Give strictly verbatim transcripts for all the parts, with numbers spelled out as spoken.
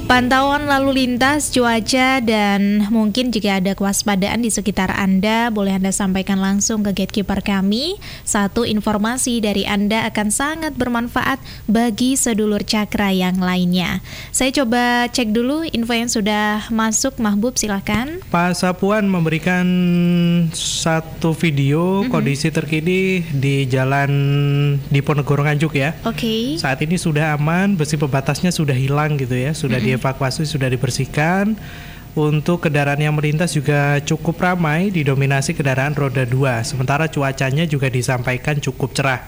Pantauan lalu lintas, cuaca, dan mungkin jika ada kewaspadaan di sekitar Anda, boleh Anda sampaikan langsung ke gatekeeper kami. Satu informasi dari Anda akan sangat bermanfaat bagi sedulur Cakra yang lainnya. Saya coba cek dulu info yang sudah masuk. Mahbub, silakan. Pak Sapuan memberikan satu video mm-hmm. kondisi terkini di jalan Diponegoro Nganjuk ya. Oke. Okay. Saat ini sudah aman, besi pembatasnya sudah hilang gitu ya, sudah mm-hmm. dievakuasi, sudah dibersihkan. Untuk kendaraan yang melintas juga cukup ramai, didominasi kendaraan roda dua. Sementara cuacanya juga disampaikan cukup cerah.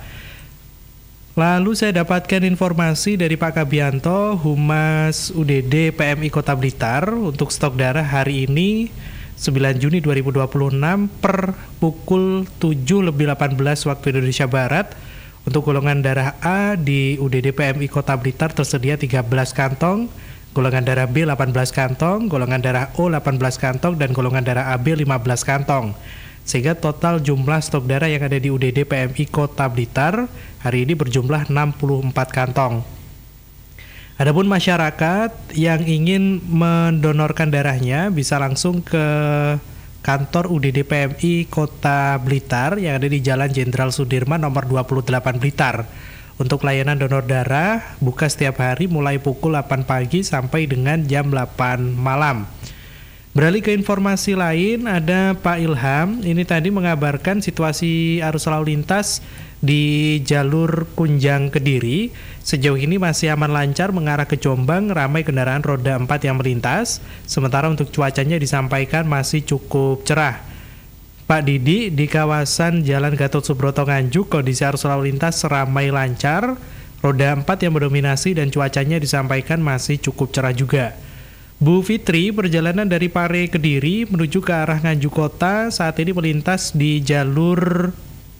Lalu saya dapatkan informasi dari Pak Kabianto, Humas U D D P M I Kota Blitar, untuk stok darah hari ini sembilan Juni dua ribu dua puluh enam per pukul tujuh lebih delapan belas waktu Indonesia Barat. Untuk golongan darah A di U D D P M I Kota Blitar tersedia tiga belas kantong, golongan darah B delapan belas kantong, golongan darah O delapan belas kantong, dan golongan darah A B lima belas kantong. Sehingga total jumlah stok darah yang ada di U D D P M I Kota Blitar hari ini berjumlah enam puluh empat kantong. Adapun masyarakat yang ingin mendonorkan darahnya bisa langsung ke kantor U D D P M I Kota Blitar yang ada di Jalan Jenderal Sudirman nomor dua puluh delapan Blitar. Untuk layanan donor darah buka setiap hari mulai pukul delapan pagi sampai dengan jam delapan malam. Beralih ke informasi lain, ada Pak Ilham. Ini tadi mengabarkan situasi arus lalu lintas di jalur Kunjang Kediri. Sejauh ini masih aman lancar mengarah ke Jombang, ramai kendaraan roda empat yang melintas. Sementara untuk cuacanya disampaikan masih cukup cerah. Pak Didi, di kawasan Jalan Gatot Subroto Nganjuk, kondisi arus lalu lintas ramai lancar, roda empat yang mendominasi dan cuacanya disampaikan masih cukup cerah juga. Bu Fitri, perjalanan dari Pare Kediri menuju ke arah Nganjuk Kota saat ini melintas di jalur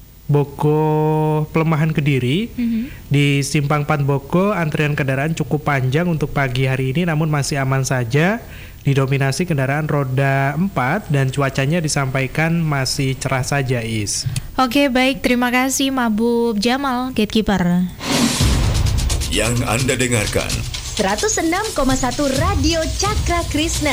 Boko Pelemahan Kediri. Mm-hmm. Di Simpang Pan Boko, antrian kendaraan cukup panjang untuk pagi hari ini, namun masih aman saja. Didominasi kendaraan roda empat dan cuacanya disampaikan masih cerah saja, Is. Oke, baik. Terima kasih Mahbub Jamal, gatekeeper. Yang Anda dengarkan seratus enam koma satu Radio Cakra Krishna.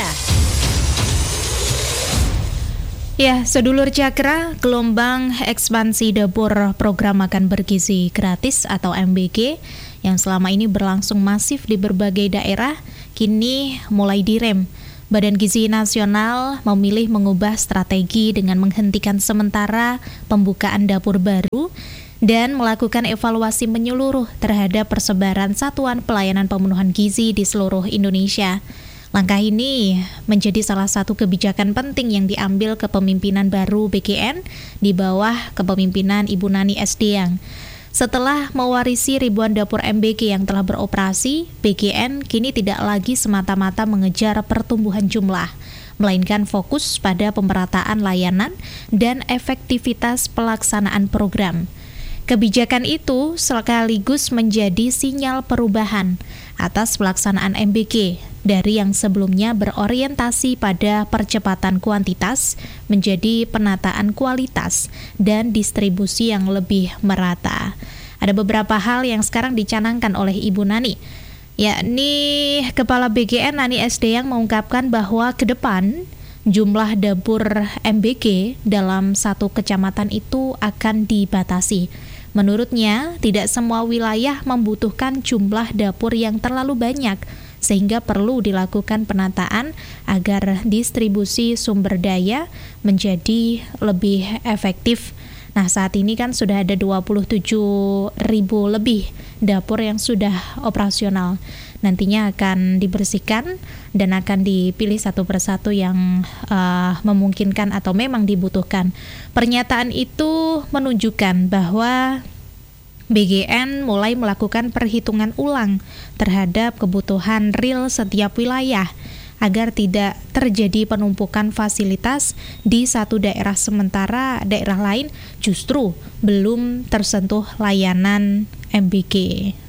Ya, sedulur Cakra, gelombang ekspansi dapur program makan bergizi gratis atau M B G yang selama ini berlangsung masif di berbagai daerah kini mulai direm. Badan Gizi Nasional memilih mengubah strategi dengan menghentikan sementara pembukaan dapur baru dan melakukan evaluasi menyeluruh terhadap persebaran satuan pelayanan pemenuhan gizi di seluruh Indonesia. Langkah ini menjadi salah satu kebijakan penting yang diambil kepemimpinan baru B G N di bawah kepemimpinan Ibu Nani Esdeyang. Setelah mewarisi ribuan dapur M B G yang telah beroperasi, B G N kini tidak lagi semata-mata mengejar pertumbuhan jumlah, melainkan fokus pada pemerataan layanan dan efektivitas pelaksanaan program. Kebijakan itu sekaligus menjadi sinyal perubahan atas pelaksanaan M B G dari yang sebelumnya berorientasi pada percepatan kuantitas menjadi penataan kualitas dan distribusi yang lebih merata. Ada beberapa hal yang sekarang dicanangkan oleh Ibu Nani, yakni Kepala B G N Nani Esdeyang mengungkapkan bahwa ke depan jumlah dapur M B G dalam satu kecamatan itu akan dibatasi. Menurutnya, tidak semua wilayah membutuhkan jumlah dapur yang terlalu banyak, sehingga perlu dilakukan penataan agar distribusi sumber daya menjadi lebih efektif. Nah, saat ini kan sudah ada dua puluh tujuh ribu lebih dapur yang sudah operasional. Nantinya akan dibersihkan dan akan dipilih satu persatu yang uh, memungkinkan atau memang dibutuhkan. Pernyataan itu menunjukkan bahwa B G N mulai melakukan perhitungan ulang terhadap kebutuhan real setiap wilayah agar tidak terjadi penumpukan fasilitas di satu daerah sementara daerah lain justru belum tersentuh layanan M B G.